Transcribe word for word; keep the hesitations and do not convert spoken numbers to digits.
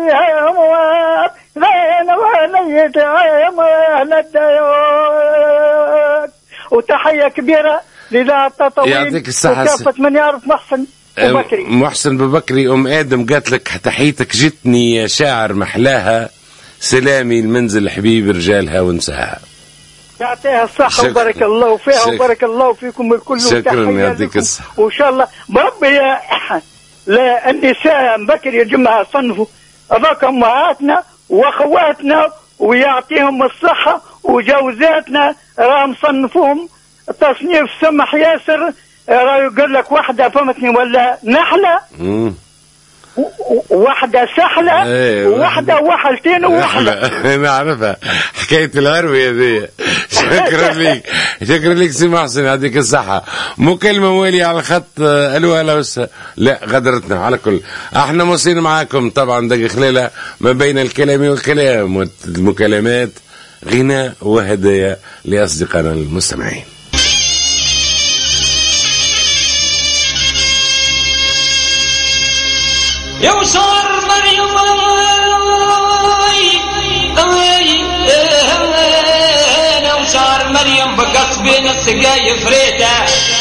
يا مواب غين ونيت يا مواب الديوك. وتحية كبيرة لذا التطويل يعطيك الصحة وكافة من يعرف محسن ببكري. محسن ببكري. أم آدم قالت لك تحيتك جتني يا شاعر محلاها، سلامي المنزل الحبيب رجالها ونساها. يعطيها الصحة وبارك الله فيها وبارك الله فيكم الكل. شكرا يعطيك الصحة. وإن شاء الله بربي لا النساء بكري يجمعها صنفوا أباك أمهاتنا وأخواتنا ويعطيهم الصحة، وجوزاتنا راهم صنفوهم تصنيف سمح ياسر، راه يقول لك واحدة فهمتني ولا نحلة واحدة سحلة ايه وواحدة وحلتين ووحلة. نعرفها حكاية العربية ذي. شكرا لك شكرا لك سي محسن يعطيك الصحة. مكالمة موالي على الخط. الو هلا وسهلا. لا غدرتنا. على كل احنا موصين معاكم طبعا دقيقة خلالة ما بين الكلام والكلام والمكالمات غناء وهدايا لأصدقائنا المستمعين. يا وشار مريم يا وشار مريم بقص بين السقاي فريته